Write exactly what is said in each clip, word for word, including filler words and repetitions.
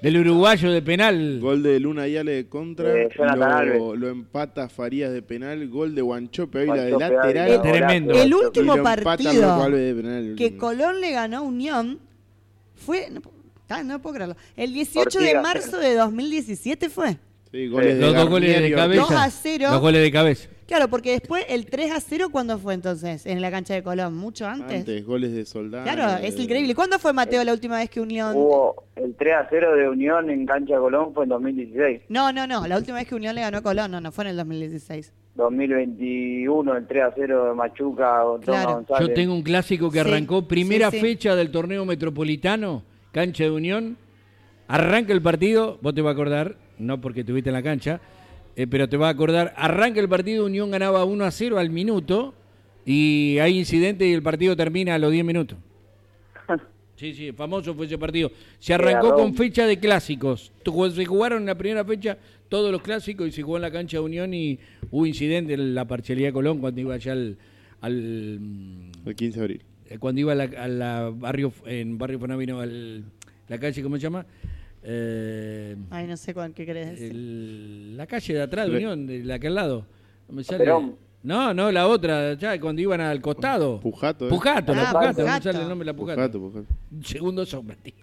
del uruguayo de penal. Gol de Luna Yale de contra, Eh, lo, lo empata Farías de penal, gol de Guanchope Ávila de Guanchope lateral. Ávila, Tremendo. El Y último lo empata partido Rocco Alves de penal. que Colón le ganó a Unión fue... No, ah, no puedo creerlo. El dieciocho de Ortiga. marzo de dos mil diecisiete fue. Sí, goles de Los dos goles de Garnier y cabeza. dos a cero. Los goles de cabeza. Claro, porque después el tres a cero, ¿cuándo fue entonces? En la cancha de Colón, mucho antes. Antes, goles de Soldado. Claro, es increíble. ¿Cuándo fue, Mateo, la última vez que Unión... Hubo el tres a cero de Unión en cancha de Colón fue en dos mil dieciséis. No, no, no, la última vez que Unión le ganó a Colón, no, no fue en el dos mil dieciséis. dos mil veintiuno, el tres a cero de Machuca, Toma Claro. González. Yo tengo un clásico que Sí, arrancó primera sí, sí. fecha del torneo metropolitano, cancha de Unión. Arranca el partido, vos te vas a acordar, no porque estuviste en la cancha, eh, pero te vas a acordar, arranca el partido, Unión ganaba uno a cero al minuto y hay incidente y el partido termina a los diez minutos. Sí, sí, famoso fue ese partido. Se arrancó Qué con garrón. fecha de clásicos. Tu- Se jugaron en la primera fecha todos los clásicos y se jugó en la cancha de Unión y hubo incidente en la parcialidad de Colón cuando iba allá al... al El quince de abril. eh, cuando iba a la, a la barrio, en Barrio Fonavino, al, la calle, ¿cómo se llama? Eh, Ay, no sé cuál, qué querés decir. el- la calle de atrás de Le- Unión, de la que al lado. No me sale. Perón. No, no, la otra, ya cuando iban al costado. Pujato, ¿eh? Pujato, la Ah, Pujato, no me Pujato. sale el nombre de la Pujato. Pujato, Pujato. Segundo sombra, tío.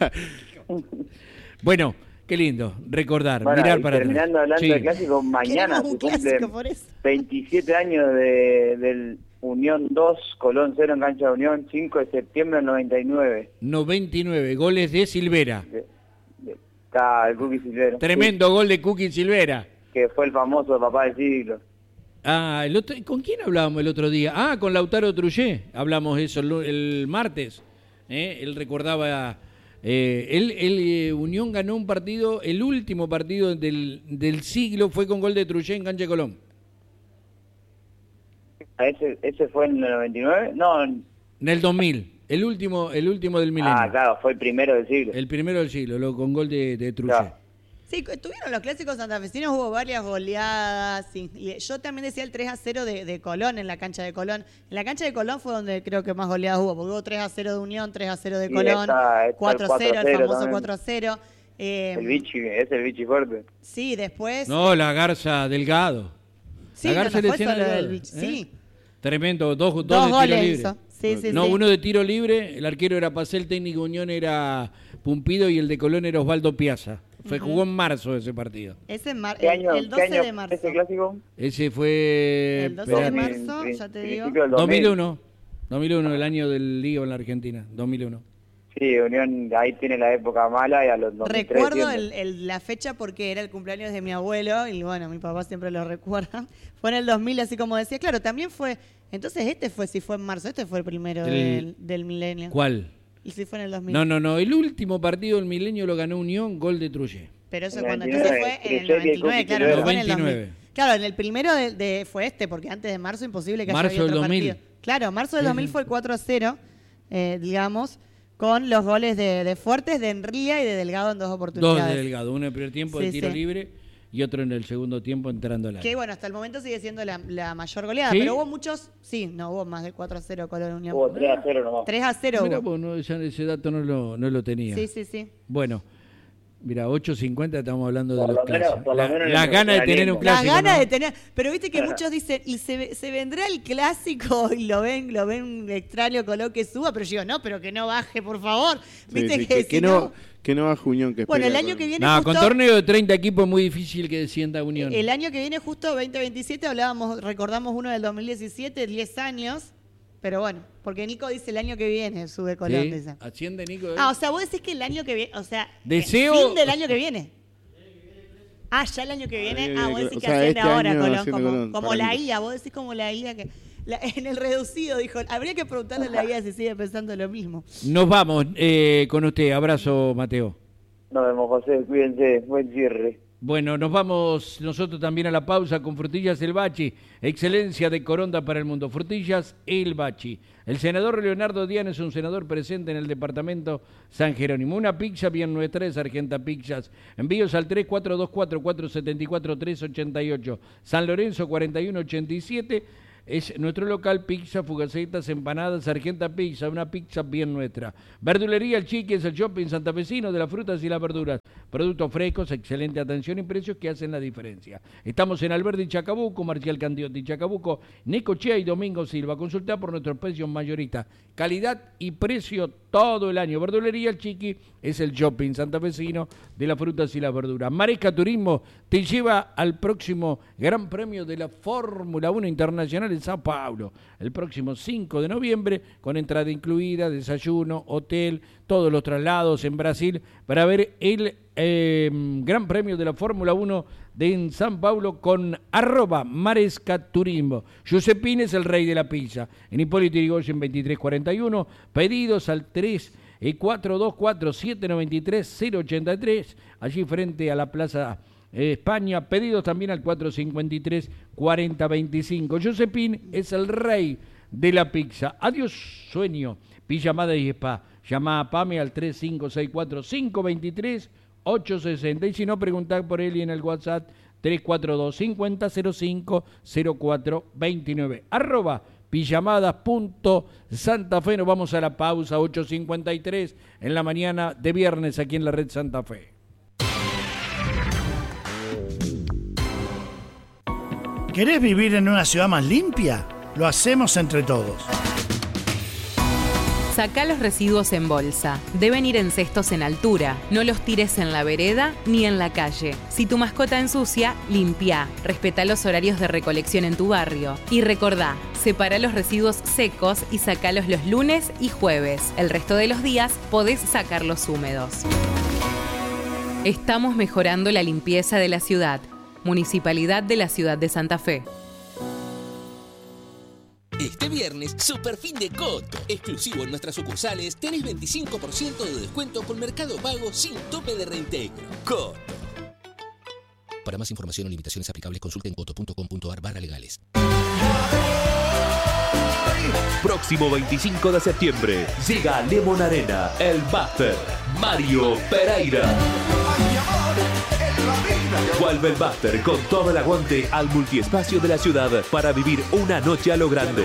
Bueno, qué lindo recordar, Bueno, mirar y para terminando atrás. hablando Sí. de clásicos, mañana Queremos un se clásico cumplen por eso. veintisiete años de, del Unión dos, Colón cero en cancha de Unión, cinco de septiembre del noventa y nueve. noventa y nueve goles de Silvera. De- de- Está el Cookie Silvero. Tremendo gol de Cookie Silvera. Sí, que fue el famoso papá del siglo. Ah, el otro, ¿con quién hablábamos el otro día? Ah, con Lautaro Trujé. Hablamos eso el, lu- el martes. ¿eh? Él recordaba... Eh, él, él, eh, Unión ganó un partido, el último partido del, del siglo fue con gol de Trujé en cancha de Colón. ¿Ese, ese fue en el noventa y nueve? No, en- En el dos mil. El último, el último del milenio. ah, claro, fue el primero del siglo. El primero del siglo, lo, con gol de, de Trujé. Claro. Sí, tuvieron los clásicos santafesinos, hubo varias goleadas. Sí. Y yo también decía el tres a cero de, de Colón en la cancha de Colón. En la cancha de Colón fue donde creo que más goleadas hubo, porque hubo tres a cero de Unión, tres a cero de Y Colón, esta- esta el cuatro a cero, el cuatro a cero famoso también. cuatro a cero. Eh, El bichi, es el bichi fuerte. sí, después... No, la Garza Delgado. sí, la no, Garza no fue Luciana solo Delgado, el bichi, ¿eh? sí. Tremendo, dos, dos, Dos de tiro goles libre. hizo. Sí, sí, no, sí. uno de tiro libre, el arquero era Pacé, el técnico de Unión era Pumpido y el de Colón era Osvaldo Piazza. Fue, Jugó en marzo ese partido. Ese en mar- ¿Qué el, año, el ¿qué doce año de marzo. ese clásico? Ese fue... El doce de espérate, marzo, Prin- ya te principio digo. del dos mil. dos mil uno. dos mil uno, el año del lío en la Argentina. dos mil uno. Sí, Unión ahí tiene la época mala y a los dos mil tres Recuerdo tiende. el, el- la fecha porque era el cumpleaños de mi abuelo y bueno, mi papá siempre lo recuerda. Fue en el dos mil, así como decía. Claro, también fue... Entonces este fue, si fue en marzo, este fue el primero El- del, del milenio. ¿Cuál? Y si fue en el dos mil. No, no, no. El último partido del milenio lo ganó Unión, gol de Trujé. Pero eso En el cuando noventa y entonces nueve, fue en el Trujillo y noventa y nueve, Cookie claro, Silvera. no fue en el dos noventa y nueve. mil. Claro, en el primero de, de- fue este, porque antes de marzo imposible que haya Marzo habido del otro dos mil. partido. Claro, marzo del Sí, dos mil sí. fue el cuatro a cero, eh, digamos, con los goles de, de Fuertes, de Enría y de Delgado en dos Dos oportunidades. de Delgado, uno en el primer tiempo de Sí, tiro sí. libre y otro en el segundo tiempo entrando al área. Que bueno, hasta el momento sigue siendo la, la mayor goleada, ¿Sí? pero hubo muchos, sí, no hubo más de cuatro a cero Colón Unión. Hubo tres a cero nomás. tres a cero Mira, hubo. vos, no, ese, ese dato no lo, no lo tenía. Sí, sí, sí. Bueno, mira, ocho cincuenta estamos hablando Por de los lo menos- clásicos. por lo La- menos Las en el ganas de tener un entrenamiento. Las clásico. ganas ¿no? de tener, pero viste que muchos dicen, y se, se vendrá el clásico y lo ven, lo ven extraño Colón que suba, pero yo digo, no, pero que no baje, por favor. Sí, Viste sí, que, que, si que no, que no baja Unión. Que Bueno, el espera año con- que viene No, justo, con torneo de treinta equipos es muy difícil que descienda Unión. el año que viene justo veinte veintisiete hablábamos, recordamos uno del dos mil diecisiete, diez años, pero bueno, porque Nico dice el año que viene sube Colón, ¿Sí? dice. Asciende Nico. ¿eh? Ah, o sea, vos decís que el año que viene, o sea, Deseo- el fin del año que viene. Ah, ya el año que viene. Ah, vos decís O que sea, asciende este ahora año Colón, asciende como, Colón, como para la mí. I A, vos decís como la I A que la- en el reducido dijo, habría que preguntarle a la I A si sigue pensando lo mismo. Nos vamos eh, con usted. Abrazo, Mateo. Nos vemos, José, cuídense, buen cierre. Bueno, nos vamos nosotros también a la pausa con Frutillas El Bachi, excelencia de Coronda para el mundo. Frutillas El Bachi. El senador Leonardo Diana es un senador presente en el departamento San Jerónimo. Una pizza bien nuestra es Argenta Pizzas. Envíos al tres cuatro dos cuatro, cuatro siete cuatro, tres ocho ocho. San Lorenzo cuarenta y uno ochenta y siete. es nuestro local, pizza, fugacetas, empanadas, Sargenta Pizza, una pizza bien nuestra. Verdulería El Chiqui es el shopping santafesino de las frutas y las verduras. Productos frescos, excelente atención y precios que hacen la diferencia. Estamos en Alberdi, Chacabuco, Marcial Candiotti, Chacabuco, Necochea y Domingo Silva. Consulta por nuestros precios mayoristas. Calidad y precio todo el año. Verdulería El Chiqui es el shopping santafesino de las frutas y las verduras. Maresca Turismo te lleva al próximo Gran Premio de la Fórmula uno Internacional en Sao Paulo, el próximo cinco de noviembre, con entrada incluida, desayuno, hotel, todos los traslados en Brasil, para ver el eh, Gran Premio de la Fórmula uno de en San Paulo con arroba Maresca Turismo. Giuseppini es el rey de la pizza. En Hipólito Yrigoyen veintitrés cuarenta y uno, pedidos al tres cuatro dos cuatro siete nueve tres cero ocho tres, allí frente a la Plaza España, pedidos también al cuatro cinco tres cuatro cero dos cinco. Giuseppini es el rey de la pizza. Adiós sueño, pijamada y spa. Llama a Pame al tres cinco seis cuatro cinco dos tres ocho seis cero y si no, preguntad por él y en el WhatsApp tres cuatro dos cincuenta cero cinco cero cuatro veintinueve. Arroba pijamadas.santafe. Nos vamos a la pausa, ocho cincuenta y tres en la mañana de viernes aquí en la Red Santa Fe. ¿Querés vivir en una ciudad más limpia? Lo hacemos entre todos. Sacá los residuos en bolsa. Deben ir en cestos en altura. No los tires en la vereda ni en la calle. Si tu mascota ensucia, limpia. Respetá los horarios de recolección en tu barrio. Y recordá, separa los residuos secos y sacalos los lunes y jueves. El resto de los días podés sacarlos húmedos. Estamos mejorando la limpieza de la ciudad. Municipalidad de la Ciudad de Santa Fe. Este viernes, super fin de Coto. Exclusivo en nuestras sucursales, tenés veinticinco por ciento de descuento con Mercado Pago sin tope de reintegro. Coto. Para más información o limitaciones aplicables, consulten coto punto com punto ar barra legales. Próximo veinticinco de septiembre, llega a Lemon Arena, el Buster, Mario Pereira. Vuelve el Buster con todo el aguante al multiespacio de la ciudad para vivir una noche a lo grande.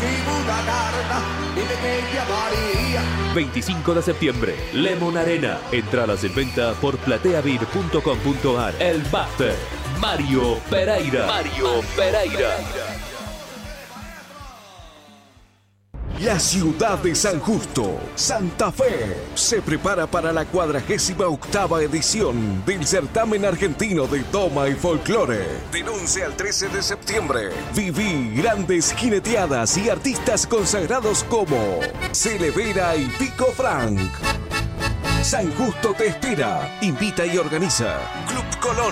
veinticinco de septiembre, Lemon Arena. Entradas en venta por plateavir punto com punto ar. El Buster, Mario Pereira. Mario Pereira. La ciudad de San Justo, Santa Fe, se prepara para la cuadragésima octava edición del certamen argentino de Doma y Folclore. Del once al trece de septiembre, viví grandes jineteadas y artistas consagrados como Celevera y Pico Frank. San Justo te espera. Invita y organiza Club Colón.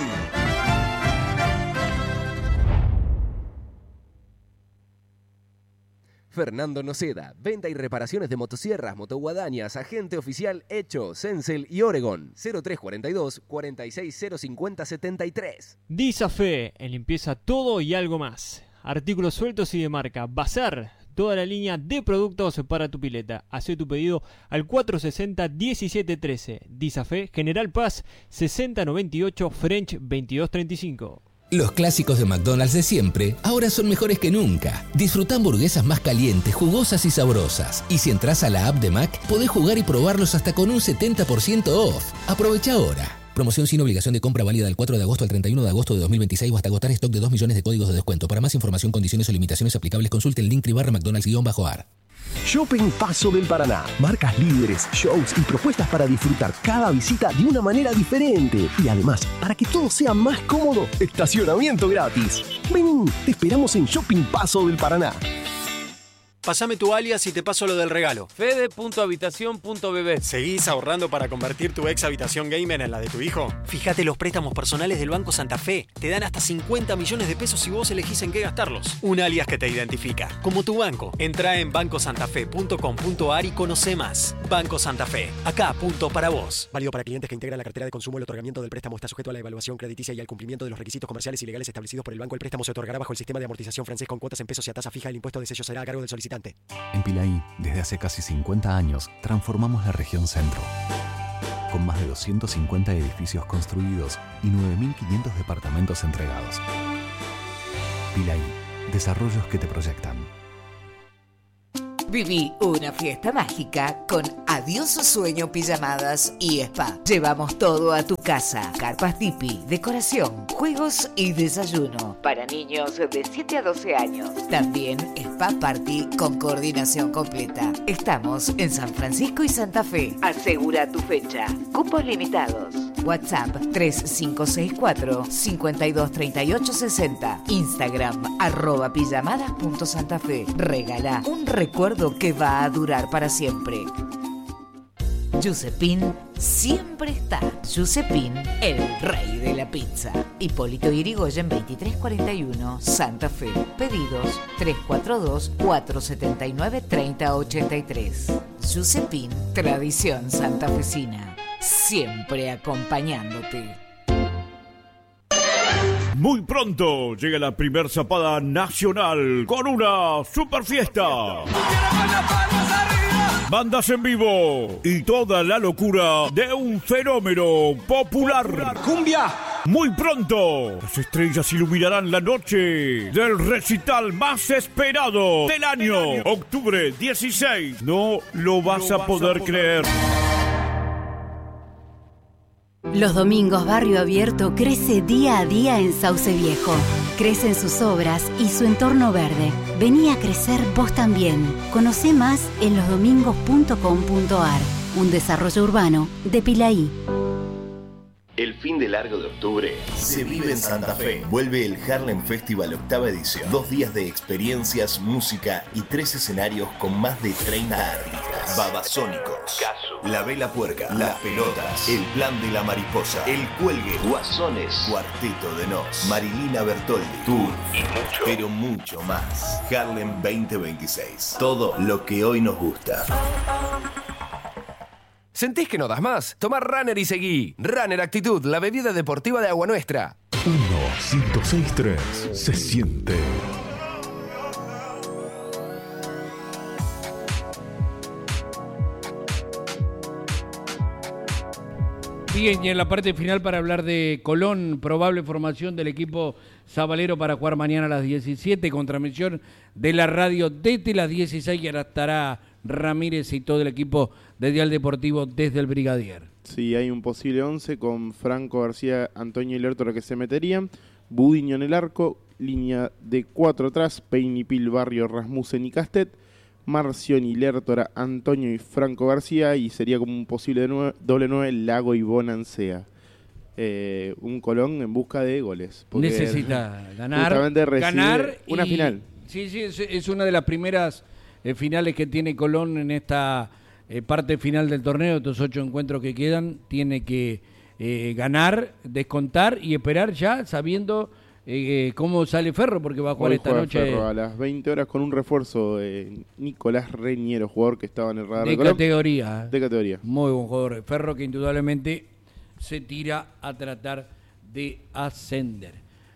Fernando Noceda, venta y reparaciones de motosierras, motoguadañas, agente oficial Hecho, Sensel y Oregon. cero tres cuarenta y dos, cuarenta y seis cero cincuenta setenta y tres. Disafe, en limpieza todo y algo más. Artículos sueltos y de marca. Bazar, toda la línea de productos para tu pileta. Hacé tu pedido al cuatro sesenta diecisiete trece. Disafe, General Paz sesenta noventa y ocho, French veintidós treinta y cinco. Los clásicos de McDonald's de siempre ahora son mejores que nunca. Disfruta hamburguesas más calientes, jugosas y sabrosas. Y si entras a la app de Mac, podés jugar y probarlos hasta con un setenta por ciento off. Aprovecha ahora. Promoción sin obligación de compra válida del cuatro de agosto al treinta y uno de agosto de dos mil veintiséis o hasta agotar stock de dos millones de códigos de descuento. Para más información, condiciones o limitaciones aplicables, consulte el link barra McDonald's-ar. Shopping Paso del Paraná. Marcas líderes, shows y propuestas para disfrutar cada visita de una manera diferente. Y además, para que todo sea más cómodo, estacionamiento gratis. Ven, te esperamos en Shopping Paso del Paraná. Pásame tu alias y te paso lo del regalo. Fede punto habitación punto b b. ¿Seguís ahorrando para convertir tu ex habitación gamer en la de tu hijo? Fíjate los préstamos personales del Banco Santa Fe. Te dan hasta cincuenta millones de pesos si vos elegís en qué gastarlos. Un alias que te identifica, como tu banco. Entrá en banco santa fe punto com punto ar y conoce más. Banco Santa Fe. Acá, punto para vos. Válido para clientes que integran la cartera de consumo. El otorgamiento del préstamo está sujeto a la evaluación crediticia y al cumplimiento de los requisitos comerciales y legales establecidos por el banco. El préstamo se otorgará bajo el sistema de amortización francés con cuotas en pesos y a tasa fija. El impuesto de sello será a cargo del solicitante. En Pilaí, desde hace casi cincuenta años, transformamos la región centro. Con más de doscientos cincuenta edificios construidos y nueve mil quinientos departamentos entregados. Pilaí, Desarrollos que te proyectan. Viví una fiesta mágica con Adiós Sueño Pijamadas y Spa. Llevamos todo a tu casa. Carpas tipi, decoración, juegos y desayuno. Para niños de siete a doce años. También Spa Party con coordinación completa. Estamos en San Francisco y Santa Fe. Asegura tu fecha. Cupos limitados. WhatsApp tres cinco seis cuatro, cinco dos tres ocho seis cero. Instagram arroba pijamadas punto Santa Fe. Regala un recuerdo que va a durar para siempre. Giuseppin siempre está. Giuseppin, el rey de la pizza. Hipólito Yrigoyen veintitrés cuarenta y uno, Santa Fe. Pedidos tres cuatro dos, cuatro siete nueve, tres cero ocho tres. Giuseppin, tradición santafesina. Siempre acompañándote. Muy pronto llega la primer zapada nacional con una super fiesta. Bandas en vivo y toda la locura de un fenómeno popular. ¡Cumbia! Muy pronto, las estrellas iluminarán la noche del recital más esperado del año. Octubre dieciséis. No lo vas a poder creer. Los domingos Barrio Abierto crece día a día en Sauce Viejo. Crecen sus obras y su entorno verde. Vení a crecer vos también. Conocé más en los domingos punto com punto ar. Un desarrollo urbano de Pilaí. El fin de largo de octubre se vive en Santa Fe. Vuelve el Harlem Festival octava edición. Dos días de experiencias, música y tres escenarios con más de treinta artistas. Babasónicos, La Vela Puerca, Las Pelotas, El Plan de la Mariposa, El Cuelgue, Guasones, Cuarteto de Nos, Marilina Bertoldi, Tour y mucho, pero mucho más. Harlem veinte veintiséis. Todo lo que hoy nos gusta. ¿Sentís que no das más? Toma Runner y seguí. Runner Actitud, la bebida deportiva de Agua Nuestra. uno cinco seis tres se siente. Bien, y en la parte final para hablar de Colón, probable formación del equipo sabalero para jugar mañana a las diecisiete, con transmisión de la radio desde las dieciséis, y ahora estará Ramírez y todo el equipo de Dial Deportivo desde el Brigadier. Sí, hay un posible once con Franco García, Antonio y Lertora que se meterían, Budiño en el arco, línea de cuatro atrás, Peinipil, Barrio, Rasmussen y Castet, Marcioni, Lertora, Antonio y Franco García, y sería como un posible nueve, doble nueve, Lago y Bonancea. Eh, un Colón en busca de goles. Necesita ganar, ganar una y, final. Sí, sí, es, es una de las primeras eh, finales que tiene Colón en esta eh, parte final del torneo. Estos ocho encuentros que quedan, tiene que eh, ganar, descontar y esperar ya sabiendo eh, cómo sale Ferro, porque va a jugar Hoy esta juega noche Ferro a las veinte horas con un refuerzo de Nicolás Reñero, jugador que estaba en el radar de, de Colón. categoría. De categoría. Muy buen jugador. Ferro que indudablemente se tira a tratar de ascender.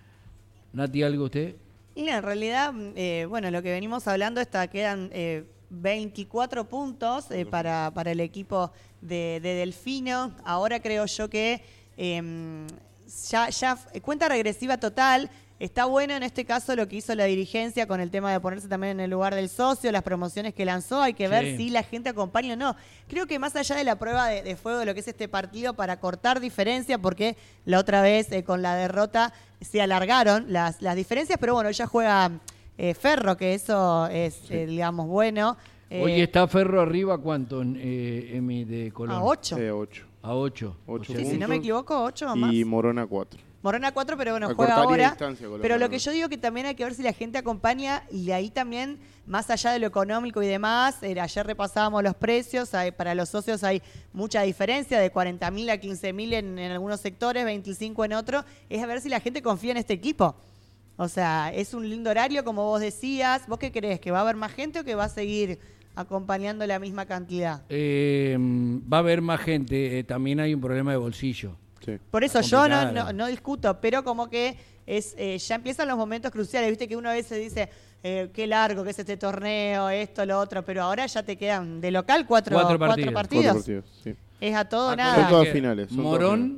Nati, ¿algo usted? Y en realidad, eh, bueno, lo que venimos hablando está quedan eh, veinticuatro puntos eh, para, para el equipo de, de Delfino. Ahora creo yo que eh, ya, ya cuenta regresiva total. Está bueno en este caso lo que hizo la dirigencia con el tema de ponerse también en el lugar del socio, las promociones que lanzó, hay que Sí. ver si la gente acompaña o no. Creo que más allá de la prueba de, de fuego de lo que es este partido para cortar diferencia, porque la otra vez eh, con la derrota se alargaron las, las diferencias, pero bueno, ya juega eh, Ferro, que eso es, eh, digamos, bueno. Eh, Hoy está Ferro arriba, ¿cuánto, eh, Emi, de Colón? A ocho. Eh, ocho. A ocho. Ocho O sea, Sí, si no me equivoco, ocho o más. Y Morona cuatro. Morona cuatro, pero bueno, A juega cortaría ahora. distancia con la Pero lo Morona. que yo digo que también hay que ver si la gente acompaña, y ahí también, más allá de lo económico y demás, eh, ayer repasábamos los precios, hay, para los socios hay mucha diferencia, de cuarenta mil a quince mil en, en algunos sectores, veinticinco en otros, es a ver si la gente confía en este equipo. O sea, es un lindo horario, como vos decías. ¿Vos qué crees? ¿Que va a haber más gente o que va a seguir acompañando la misma cantidad? Eh, va a haber más gente, eh, también hay un problema de bolsillo. Sí. Por eso Está yo no, complicado. no, no discuto, pero como que es eh, ya empiezan los momentos cruciales. Viste que una vez se dice, eh, qué largo que es este torneo, esto, lo otro, pero ahora ya te quedan de local cuatro, Cuatro cuatro partidos. partidos. Cuatro partidos, sí. Es a todo o Ah, nada. Son todas que finales. son todas Morón finales.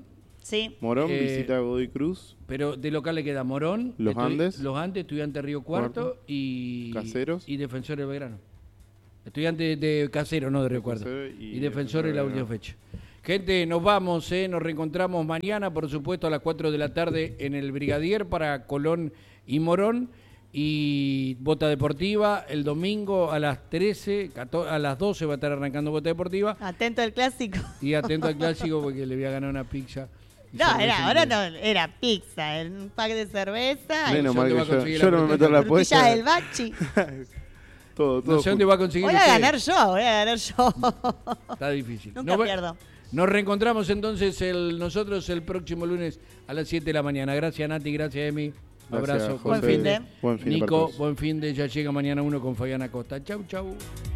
Sí. Morón Eh, visita a Godoy Cruz. Pero de local le queda Morón, Los Estu- Andes. Los Andes, Estudiante Río Cuarto, Cuarto. y Caseros. y Defensor de Belgrano. Estudiante de Casero, no de Río Cuarto. Defensor Y, y Defensor en la Defensor de última fecha. Gente, nos vamos, ¿eh? Nos reencontramos mañana, por supuesto, a las cuatro de la tarde en el Brigadier para Colón y Morón. Y Bota Deportiva el domingo a las trece, catorce, a las doce va a estar arrancando Bota Deportiva. Atento al clásico. Y atento al clásico porque le voy a ganar una pizza. y No, cerveza era, ahora inglesa. no, era pizza, un pack de cerveza. y- Menos no mal te que va a yo, conseguir yo la no me meto en la Frutilla apuesta. del Bachi. Todo, todo. No sé dónde va a conseguir Voy a usted. ganar yo, voy a ganar yo. Está difícil. Nunca Nos ve- pierdo. Nos reencontramos entonces el, nosotros el próximo lunes a las siete de la mañana. Gracias Nati, gracias Emi. Gracias, Abrazo. José. Buen fin de. Buen fin de para Nico, todos. buen fin de. Ya llega mañana uno con Fabián Acosta. Chau, chau.